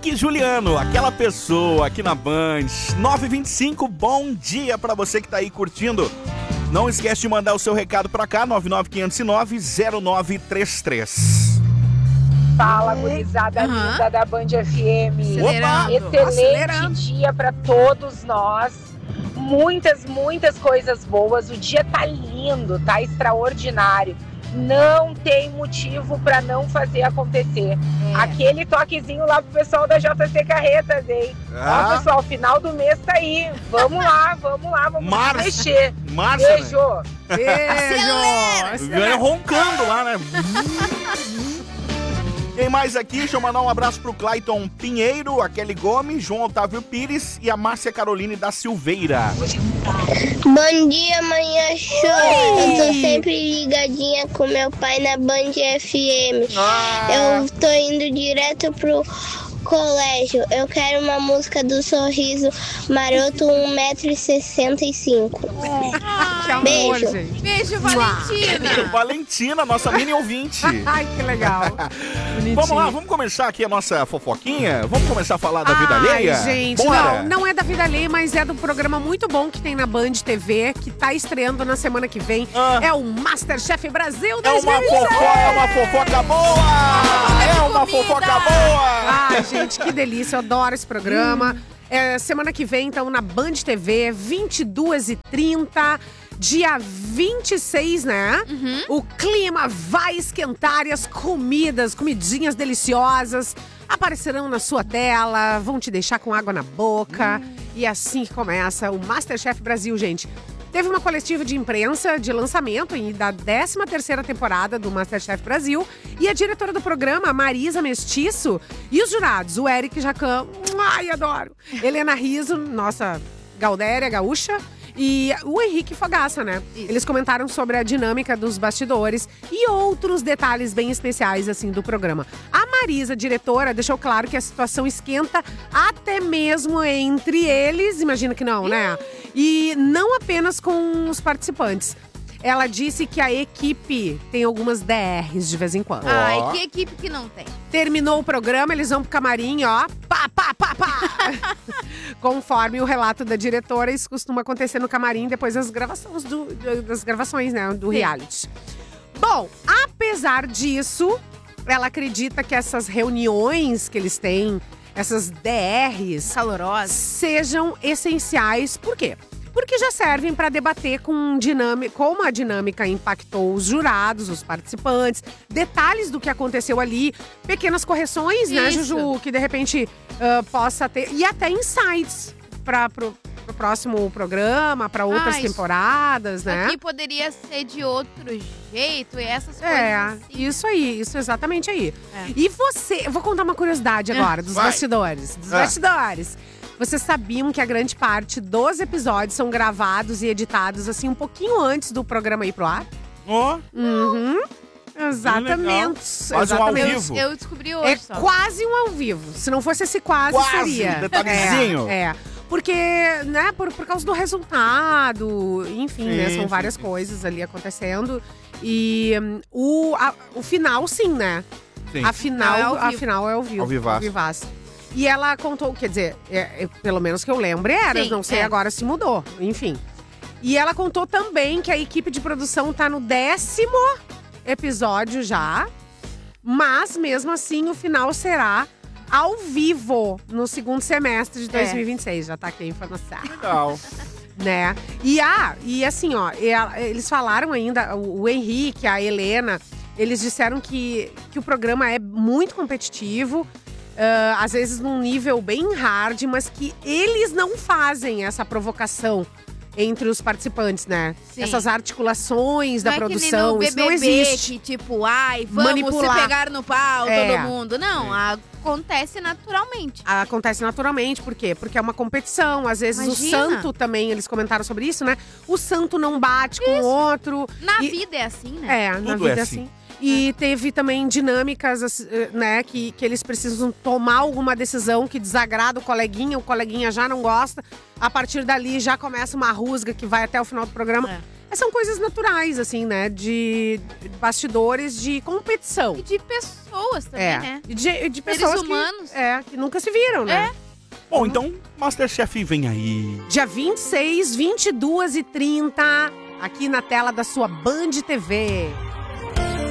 Henrique e Juliano, aquela pessoa aqui na Band. 9h25, bom dia pra você que tá aí curtindo. Não esquece de mandar o seu recado pra cá, 99509-0933. Fala, gurizada linda da Band FM. Opa! Excelente dia pra todos nós. Muitas coisas boas. O dia tá lindo, tá extraordinário. Não tem motivo pra não fazer acontecer. Aquele toquezinho lá pro pessoal da JC Carretas, hein? Ó, pessoal, final do mês tá aí. Vamos lá, vamos mexer. Beijo! Beijo! Ganha roncando lá, né? Quem mais aqui? Deixa eu mandar um abraço pro Clayton Pinheiro, a Kelly Gomes, João Otávio Pires e a Márcia Caroline da Silveira. Bom dia, Manhã Show. Eu tô sempre ligadinha com meu pai na Band FM. Eu tô indo direto pro colégio. Eu quero uma música do Sorriso Maroto 1,65 m. Que amor, Beijo. gente. Beijo, Valentina. Valentina, nossa mini ouvinte. Ai, que legal. Vamos lá, vamos começar aqui a nossa fofoquinha? Vamos começar a falar da vida alheia? Gente, Bora. não é da vida alheia, mas é do programa muito bom que tem na Band TV, que tá estreando na semana que vem. É o Masterchef Brasil 2026. É uma fofoca boa! É uma fofoca boa! Ai, gente, que delícia, eu adoro esse programa. Semana que vem, então, na Band TV, 22h30. Dia 26, né? O clima vai esquentar e as comidinhas deliciosas aparecerão na sua tela, vão te deixar com água na boca. E assim que começa o Masterchef Brasil, gente. Teve uma coletiva de imprensa de lançamento da 13ª temporada do Masterchef Brasil. E a diretora do programa, Marisa Mestiço, e os jurados, o Eric Jacan, ai, adoro! Helena Rizzo, nossa Galdéria gaúcha, e o Henrique Fogaça, né? Isso. Eles comentaram sobre a dinâmica dos bastidores e outros detalhes bem especiais, assim, do programa. A Marisa, diretora, deixou claro que a situação esquenta até mesmo entre eles. Imagina que não, né? E não apenas com os participantes. Ela disse que a equipe tem algumas DRs de vez em quando. Ai, que equipe que não tem? Terminou o programa, eles vão pro camarim, ó. Pá, pá, pá, pá. Conforme o relato da diretora, isso costuma acontecer no camarim depois das gravações, né, do reality. Bom, apesar disso, ela acredita que essas reuniões que eles têm, essas DRs calorosas, sejam essenciais. Por quê? Porque já servem para debater como a dinâmica impactou os jurados, os participantes, detalhes do que aconteceu ali, pequenas correções, né, Juju, que de repente possa ter, e até insights para pro próximo programa, para outras temporadas, né? Aqui poderia ser de outro jeito e essas coisas assim. Isso aí, isso exatamente aí. E você, eu vou contar uma curiosidade agora dos bastidores. Vocês sabiam que a grande parte dos episódios são gravados e editados, assim, um pouquinho antes do programa ir pro ar? Exatamente. Quase um ao vivo. Eu descobri hoje só. Quase um ao vivo. Se não fosse esse quase seria. Um detalhezinho. Porque, né, por causa do resultado, enfim, né, são várias coisas ali acontecendo. E o final, sim, né? Sim. A final é ao vivo. Ao vivaço. E ela contou, quer dizer, pelo menos que eu lembre era, não sei agora se mudou, enfim. E ela contou também que a equipe de produção tá no 10º episódio já, mas mesmo assim o final será ao vivo no segundo semestre de 2026. Já tá aqui a informação. Legal. Né? E assim, ó, eles falaram ainda, o Henrique, a Helena, eles disseram que o programa é muito competitivo. Às vezes num nível bem hard, mas que eles não fazem essa provocação entre os participantes, né? Sim. Essas articulações da produção, que nem no isso não BBB, existe. que tipo, vamos Manipular. se pegar no pau, todo mundo. Não, acontece naturalmente. Acontece naturalmente, por quê? Porque é uma competição, às vezes Imagina. o santo também, eles comentaram sobre isso, né? O santo não bate com o outro. Na vida é assim, né? Na vida é assim. E teve também dinâmicas, né, que eles precisam tomar alguma decisão que desagrada o coleguinha já não gosta. A partir dali já começa uma rusga que vai até o final do programa. É são coisas naturais, assim, né? De bastidores de competição. E de pessoas também, né? E de pessoas humanos. que nunca se viram, né? Bom, então, Masterchef vem aí. Dia 26, 22h30, aqui na tela da sua Band TV.